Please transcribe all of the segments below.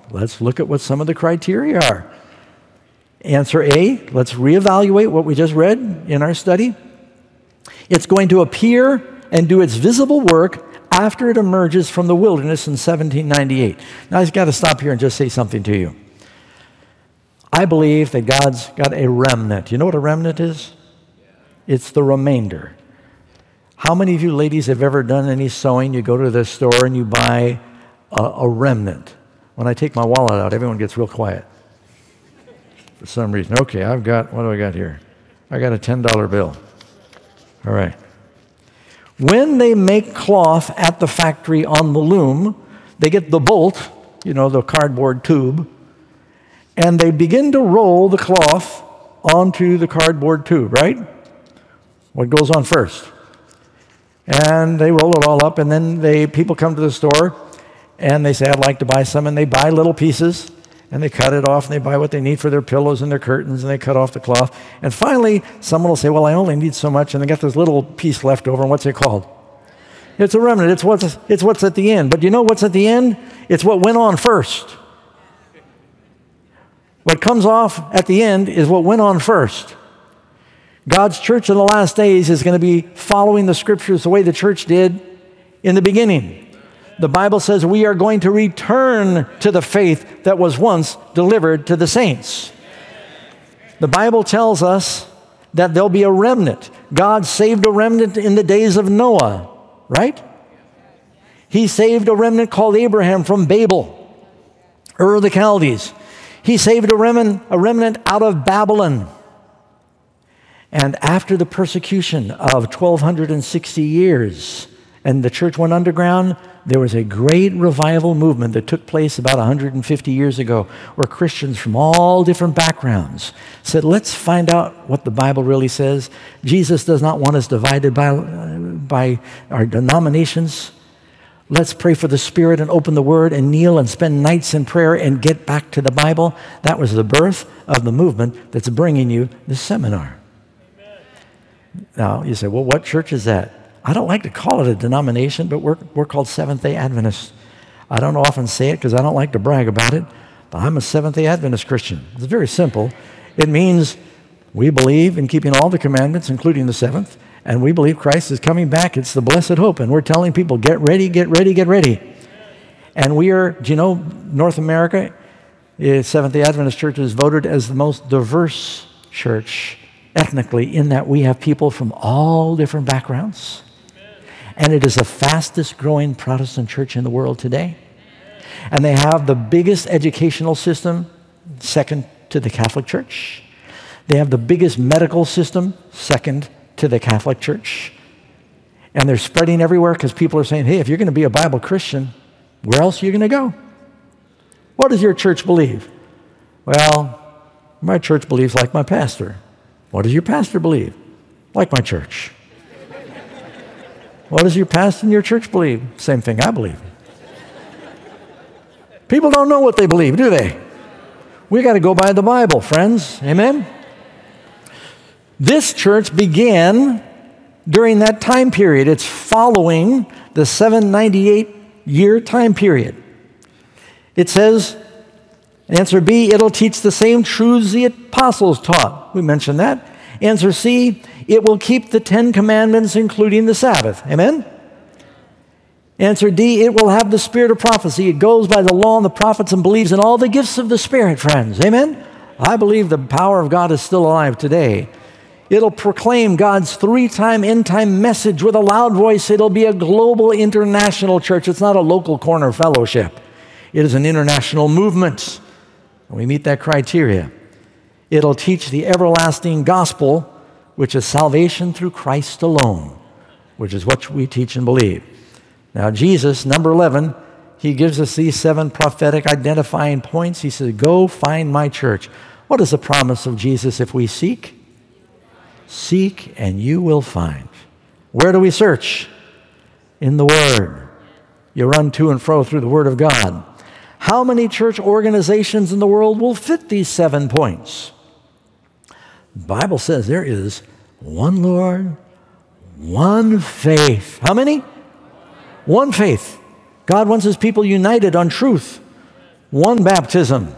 let's look at what some of the criteria are. Answer A, let's reevaluate what we just read in our study. It's going to appear and do its visible work after it emerges from the wilderness in 1798. Now, I've got to stop here and just say something to you. I believe that God's got a remnant. You know what a remnant is? It's the remainder. How many of you ladies have ever done any sewing? You go to the store and you buy a remnant. When I take my wallet out, everyone gets real quiet for some reason. Okay, what do I got here? I got a $10 bill. All right. When they make cloth at the factory on the loom, they get the bolt, the cardboard tube, and they begin to roll the cloth onto the cardboard tube, right? What goes on first? And they roll it all up, and then people come to the store, and they say, I'd like to buy some, and they buy little pieces, and they cut it off, and they buy what they need for their pillows and their curtains, and they cut off the cloth. And finally, someone will say, well, I only need so much, and they got this little piece left over, and what's it called? It's a remnant. It's what's at the end. But you know what's at the end? It's what went on first. What comes off at the end is what went on first. God's church in the last days is going to be following the scriptures the way the church did in the beginning. The Bible says we are going to return to the faith that was once delivered to the saints. The Bible tells us that there'll be a remnant. God saved a remnant in the days of Noah, right? He saved a remnant called Abraham from Babel, Ur of the Chaldees. He saved a remnant out of Babylon. And after the persecution of 1,260 years, and the church went underground, there was a great revival movement that took place about 150 years ago, where Christians from all different backgrounds said, let's find out what the Bible really says. Jesus does not want us divided by our denominations. Let's pray for the Spirit and open the Word and kneel and spend nights in prayer and get back to the Bible. That was the birth of the movement that's bringing you this seminar. Amen. Now, you say, well, what church is that? I don't like to call it a denomination, but we're called Seventh-day Adventists. I don't often say it because I don't like to brag about it, but I'm a Seventh-day Adventist Christian. It's very simple. It means we believe in keeping all the commandments, including the seventh, and we believe Christ is coming back. It's the blessed hope, and we're telling people, get ready, get ready, get ready. And we are, do you know, North America, Seventh-day Adventist Church is voted as the most diverse church ethnically, in that we have people from all different backgrounds. And it is the fastest growing Protestant church in the world today. And they have the biggest educational system, second to the Catholic Church. They have the biggest medical system, second to the Catholic Church. And they're spreading everywhere because people are saying, hey, if you're going to be a Bible Christian, where else are you going to go? What does your church believe? Well, my church believes like my pastor. What does your pastor believe? Like my church. What does your pastor and your church believe? Same thing I believe. People don't know what they believe, do they? We got to go by the Bible, friends. Amen? This church began during that time period. It's following the 798-year time period. It says, answer B, it'll teach the same truths the apostles taught. We mentioned that. Answer C, it will keep the 10 commandments, including the Sabbath. Amen? Answer D, it will have the spirit of prophecy. It goes by the law and the prophets and believes in all the gifts of the Spirit, friends. Amen? I believe the power of God is still alive today. It'll proclaim God's 3-time end-time message with a loud voice. It'll be a global international church. It's not a local corner fellowship. It is an international movement. We meet that criteria. It'll teach the everlasting gospel, which is salvation through Christ alone, which is what we teach and believe. Now, Jesus, number 11, he gives us these 7 prophetic identifying points. He says, go find my church. What is the promise of Jesus if we seek? Seek and you will find. Where do we search? In the Word. You run to and fro through the Word of God. How many church organizations in the world will fit these 7 points? The Bible says there is one Lord, one faith. How many? One faith. God wants his people united on truth. one baptism.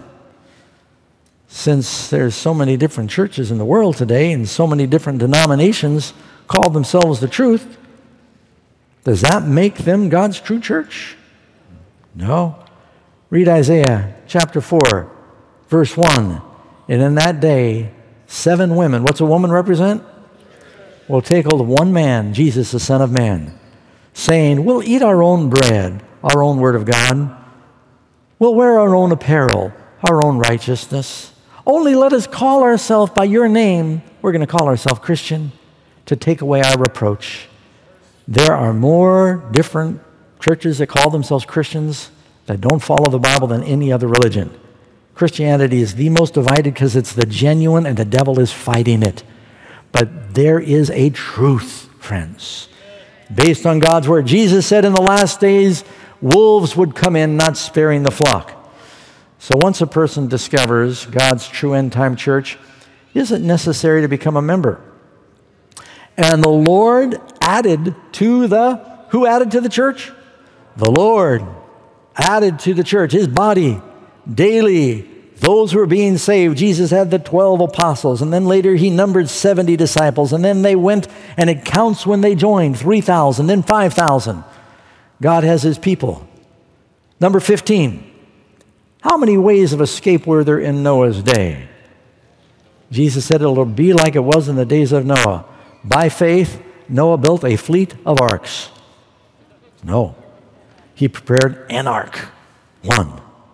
Since there's so many different churches in the world today and so many different denominations call themselves the truth, does that make them God's true church? No. Read Isaiah chapter 4, verse 1. And in that day, 7 women, what's a woman represent? Will take hold of one man, Jesus, the Son of Man, saying, we'll eat our own bread, our own word of God. We'll wear our own apparel, our own righteousness. Only let us call ourselves by your name. We're going to call ourselves Christian to take away our reproach. There are more different churches that call themselves Christians that don't follow the Bible than any other religion. Christianity is the most divided because it's the genuine and the devil is fighting it. But there is a truth, friends, based on God's word. Jesus said in the last days, wolves would come in, not sparing the flock. So once a person discovers God's true end-time church, is it necessary to become a member? And the Lord added to who added to the church? The Lord added to the church, his body, daily, those who were being saved. Jesus had the 12 apostles, and then later he numbered 70 disciples, and then they went, and it counts when they joined, 3,000, then 5,000. God has his people. Number 15. How many ways of escape were there in Noah's day? Jesus said it'll be like it was in the days of Noah. By faith, Noah built a fleet of arks. No. He prepared an ark. One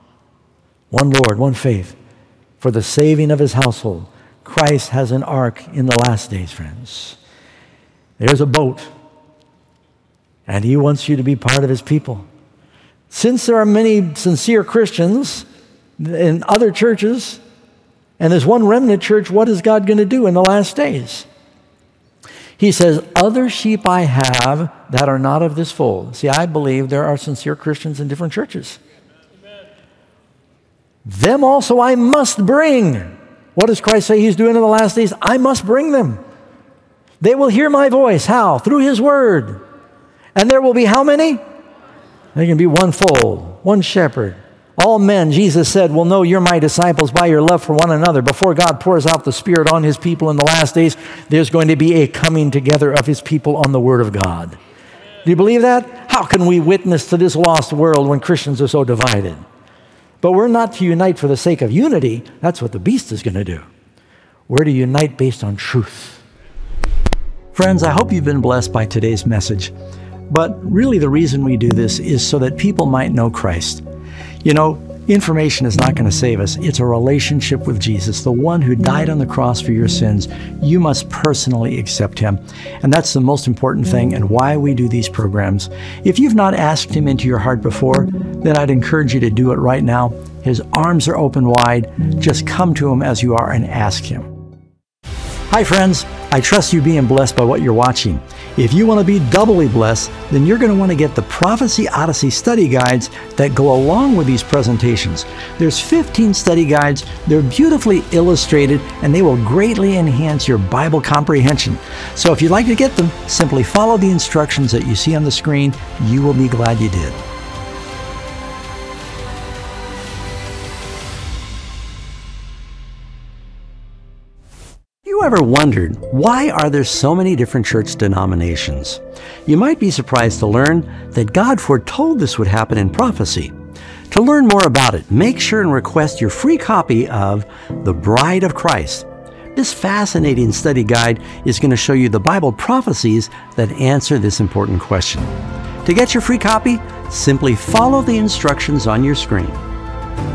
Lord, one faith, for the saving of his household. Christ has an ark in the last days, friends. There's a boat, and he wants you to be part of his people. Since there are many sincere Christians in other churches, and there's one remnant church, what is God going to do in the last days? He says, other sheep I have that are not of this fold. See, I believe there are sincere Christians in different churches. Them also I must bring. What does Christ say he's doing in the last days? I must bring them. They will hear my voice. How? Through his word. And there will be how many? There can be one fold, one shepherd. All men, Jesus said, will know you're my disciples by your love for one another. Before God pours out the Spirit on his people in the last days, there's going to be a coming together of his people on the word of God. Do you believe that? How can we witness to this lost world when Christians are so divided? But we're not to unite for the sake of unity. That's what the beast is going to do. We're to unite based on truth. Friends, I hope you've been blessed by today's message. But really the reason we do this is so that people might know Christ. You know, information is not going to save us. It's a relationship with Jesus, the one who died on the cross for your sins. You must personally accept him. And that's the most important thing and why we do these programs. If you've not asked him into your heart before, then I'd encourage you to do it right now. His arms are open wide. Just come to him as you are and ask him. Hi, friends. I trust you being blessed by what you're watching. If you want to be doubly blessed, then you're going to want to get the Prophecy Odyssey study guides that go along with these presentations. There's 15 study guides. They're beautifully illustrated, and they will greatly enhance your Bible comprehension. So if you'd like to get them, simply follow the instructions that you see on the screen. You will be glad you did. You ever wondered, why are there so many different church denominations? You might be surprised to learn that God foretold this would happen in prophecy. To learn more about it, make sure and request your free copy of The Bride of Christ. This fascinating study guide is going to show you the Bible prophecies that answer this important question. To get your free copy, simply follow the instructions on your screen.